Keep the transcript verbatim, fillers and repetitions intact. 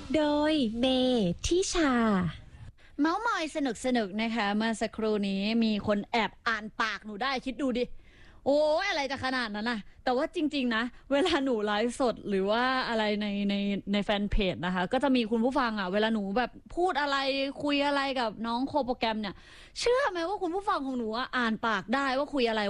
โดยเมทิชาเมาส์มอยสนุกสนุกนะคะเมื่อสักครู่นี้มีคนแอบอ่านปากหนูได้คิดดูดิโอ้ยอะไรจะขนาดนั้นนะแต่ว่าจริงๆนะเวลาหนูไลฟ์สดหรือว่าอะไรในในในแฟนเพจนะคะก็จะมีคุณผู้ฟังอ่ะเวลาหนูแบบพูดอะไรคุยอะไรกับน้องโคโปรแกรมเนี่ยเชื่อไหมว่าคุณผู้ฟังของหนูอ่ะอ่านปากได้ว่าคุยอะไร